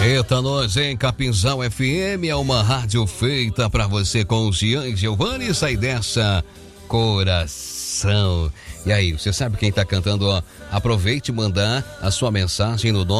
Eita, nós em Capinzal FM, é uma rádio feita pra você com o Jean Giovanni. Sai dessa, coração. E aí, você sabe quem tá cantando, ó? Aproveite e mandar a sua mensagem no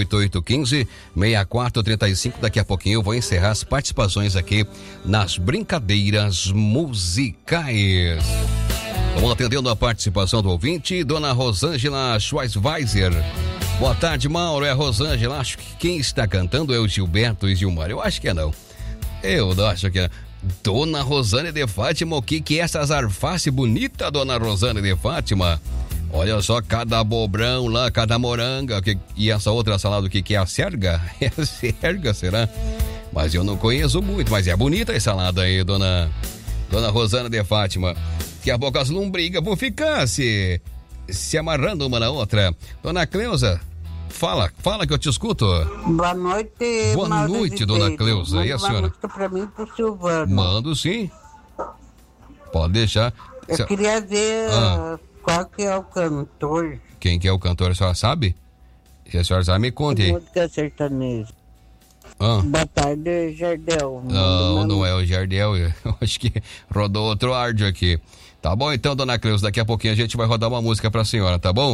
98815-6435. Daqui a pouquinho eu vou encerrar as participações aqui nas brincadeiras musicais. Vamos atendendo a participação do ouvinte, dona Rosângela Schweisweiser. Boa tarde, Mauro. É a Rosângela. Acho que quem está cantando é o Gilberto e Gilmar. Eu acho que é não. Eu não acho que é. Dona Rosane de Fátima, o que é essas alface bonita, dona Rosane de Fátima? Olha só, cada abobrão lá, cada moranga. E essa outra salada, o que é a serga? É a serga, será? Mas eu não conheço muito, mas é bonita a salada aí, dona Rosane de Fátima. Daqui a pouco as lombrigas vão ficar se amarrando uma na outra. Dona Cleusa, fala que eu te escuto. Boa noite. Boa noite, dona Cleusa. E a senhora? Música pra mim e pro Silvano. Mando sim. Pode deixar. Eu queria ver qual que é o cantor. Quem que é o cantor, a senhora sabe? Se a senhora sabe, me conte aí. Música sertaneja. Boa tarde, Jardel. Não é o Jardel. Eu acho que rodou outro áudio aqui. Tá bom, então, dona Cleusa, daqui a pouquinho a gente vai rodar uma música pra senhora, tá bom?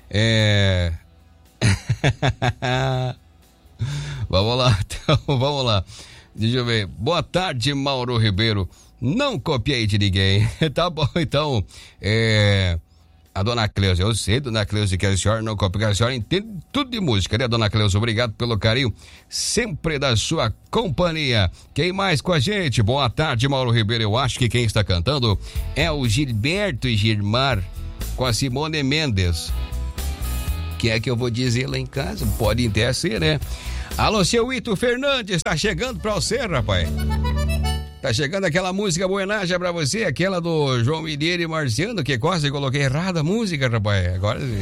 Vamos lá, então, vamos lá. Deixa eu ver. Boa tarde, Mauro Ribeiro. Não copiei de ninguém. Tá bom, então. A dona Cleusa, eu sei, dona Cleusa, que a senhora não copia, a senhora entende tudo de música, né, dona Cleusa? Obrigado pelo carinho, sempre da sua companhia. Quem mais com a gente? Boa tarde, Mauro Ribeiro. Eu acho que quem está cantando é o Gilberto e Gilmar com a Simone Mendes. Que é que eu vou dizer lá em casa? Pode até ser, né? Alô, seu Ito Fernandes, tá chegando pra você, rapaz. Tá chegando aquela música buenagem pra você, aquela do João Mineiro e Marciano, que quase coloquei errada a música, rapaz. Agora sim,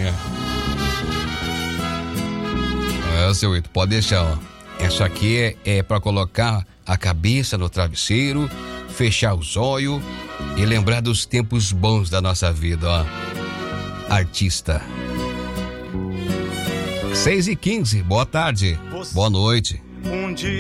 seu Ito, pode deixar, ó. Essa aqui é pra colocar a cabeça no travesseiro, fechar os olhos e lembrar dos tempos bons da nossa vida, ó. Artista. 6h15, boa tarde, boa noite.